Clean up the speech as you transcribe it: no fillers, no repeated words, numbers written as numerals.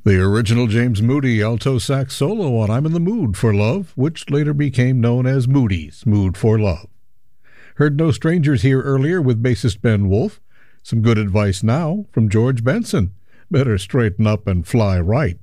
The original James Moody alto sax solo on I'm in the Mood for Love, which later became known as Moody's Mood for Love. Heard No Strangers here earlier with bassist Ben Wolf. Some good advice now from George Benson. Better straighten up and fly right.